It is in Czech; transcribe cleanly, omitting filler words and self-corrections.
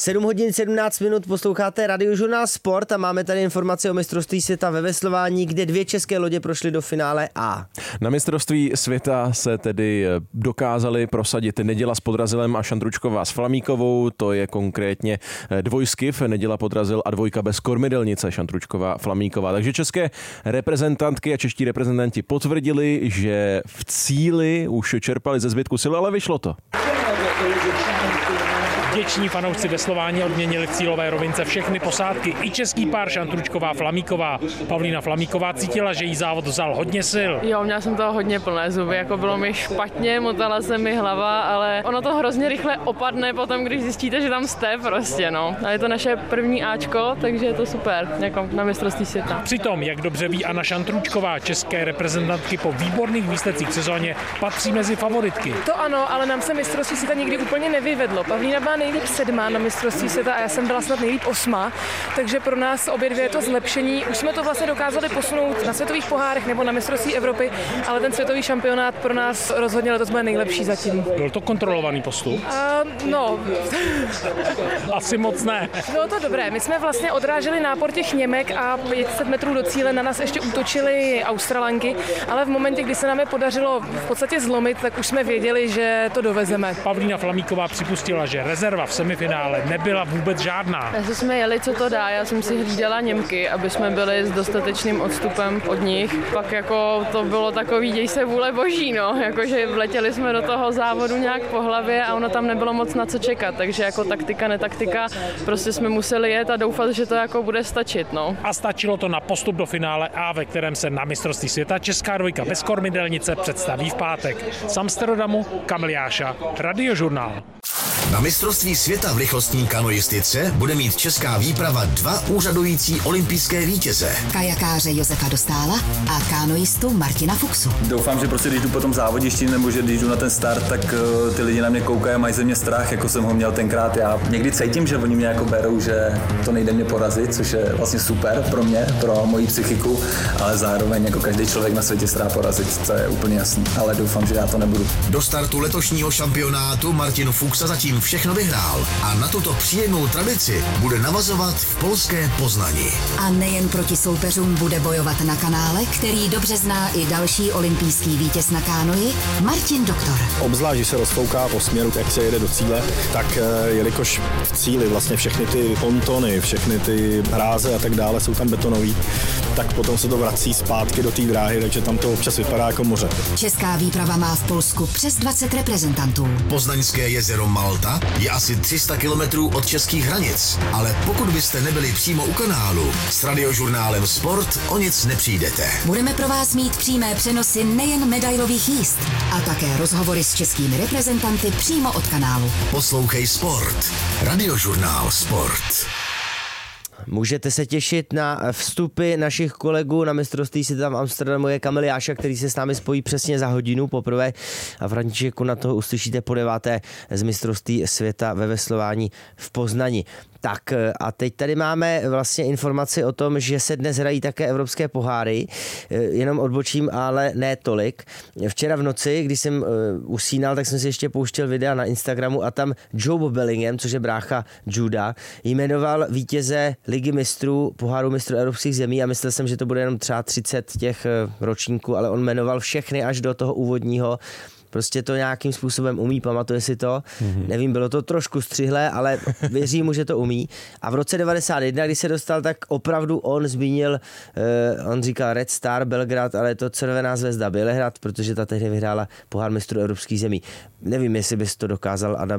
7 hodin 17 minut posloucháte Radiožurnál Sport a máme tady informace o mistrovství světa ve veslování, kde 2 české lodě prošly do finále A. Na mistrovství světa se tedy dokázali prosadit Neděla s Podrazilem a Šandručková s Flamíkovou, to je konkrétně dvojskiv, Neděla Podrazil a dvojka bez kormidelnice Šandručková Flamíková. Takže české reprezentantky a čeští reprezentanti potvrdili, že v cíli už čerpali ze zbytku sil, ale vyšlo to. Vděční fanoušci veslování odměnili v cílové rovince všechny posádky, i český pár Šandručková Flamíková. Pavlína Flamíková cítila, že jí závod vzal hodně sil. Jo, měla jsem toho hodně plné zuby, jako bylo mi špatně, motala se mi hlava, ale ono to hrozně rychle opadne potom, když zjistíte, že tam jste prostě, no. A je to naše první Ačko, takže je to super, jako na mistrovství světa. Přitom, jak dobře ví Anna Šandručková, české reprezentantky po výborných výsledcích v sezóně patří mezi favoritky. To ano, ale nám se mistrovství světa nikdy úplně nevyvedlo. Pavlína byla nejlíp 7. na mistrovství světa a já jsem byla snad nejlíp 8. Takže pro nás obě dvě je to zlepšení. Už jsme to vlastně dokázali posunout na světových pohárech nebo na mistrovství Evropy, ale ten světový šampionát pro nás rozhodně letos bude nejlepší zatím. Byl to kontrolovaný postup? No. Asi moc ne. Bylo to dobré. My jsme vlastně odráželi nápor těch Němek a 500 metrů do cíle na nás ještě útočili Australanky, ale v momentě, kdy se nám je podařilo v podstatě zlomit, tak už jsme věděli, že to dovezeme. Pavlína Flamíková připustila, že rezerva v semifinále nebyla vůbec žádná. Jestli jsme jeli, co to dá, já jsem si hlídala Němky, aby jsme byli s dostatečným odstupem od nich. Pak jako to bylo takový děj se vůle boží, no, jakože vletěli jsme do toho závodu nějak po hlavě a ono tam nebylo moc na co čekat, takže jako taktika, netaktika, prostě jsme museli jet a doufat, že to jako bude stačit, no. A stačilo to na postup do finále A, ve kterém se na mistrovství světa česká dvojka bez kormidelnice představí v pátek. Z Amsterdamu Kamil Jáša, Radiožurnál. Na mistrovství světa v rychlostní kanoistice bude mít česká výprava 2 úřadující olympijské vítěze. Kajakáře Josefa Dostála a kanoistu Martina Fuchsu. Doufám, že prostě když jdu po tom závodišti nebo že když jdu na ten start, tak ty lidi na mě koukají a mají ze mě strach, jako jsem ho měl tenkrát já. Někdy cítím, že oni mě jako berou, že to nejde mě porazit, což je vlastně super pro mě, pro moji psychiku, ale zároveň jako každý člověk na světě se dá porazit, to je úplně jasný, ale doufám, že já to nebudu. Do startu letošního šampionátu Martin Fuchsa zatím všechno vyhrál a na tuto příjemnou tradici bude navazovat v polské Poznani. A nejen proti soupeřům bude bojovat na kanále, který dobře zná i další olympijský vítěz na kánoji, Martin Doktor. Obzvlášť, že se rozfouká po směru, jak se jede do cíle, tak jelikož v cíli vlastně všechny ty pontony, všechny ty hráze a tak dále jsou tam betonový, tak potom se to vrací zpátky do té dráhy, takže tam to občas vypadá jako moře. Česká výprava má v Polsku přes 20 reprezentantů. Poznaňské jezero Malta je asi 300 kilometrů od českých hranic, ale pokud byste nebyli přímo u kanálu, s Radiožurnálem Sport o nic nepřijdete. Budeme pro vás mít přímé přenosy nejen medailových jízd, a také rozhovory s českými reprezentanty přímo od kanálu. Poslouchej Sport. Radiožurnál Sport. Můžete se těšit na vstupy našich kolegů na mistrovství světa v Amsterdamu. Je Kamil Jáša, který se s námi spojí přesně za hodinu poprvé a Františku na toho uslyšíte po 9. z mistrovství světa ve veslování v Poznani. Tak a teď tady máme vlastně informaci o tom, že se dnes hrají také evropské poháry, jenom odbočím, ale ne tolik. Včera v noci, když jsem usínal, tak jsem si ještě pouštěl videa na Instagramu a tam Joe Bellingham, což je brácha Juda, jmenoval vítěze Ligy mistrů, poháru mistrů evropských zemí a myslel jsem, že to bude jenom třeba 30 těch ročníků, ale on jmenoval všechny až do toho úvodního. Prostě to nějakým způsobem umí, pamatuje si to. Nevím, bylo to trošku střihlé, ale věřím mu, že to umí. A v roce 91, když se dostal, tak opravdu on zmínil, on říkal Red Star Belgrad, ale je to Červená zvezda Bělehrad, protože ta tehdy vyhrála pohár mistrů evropských zemí. Nevím, jestli bys to dokázal, Adam,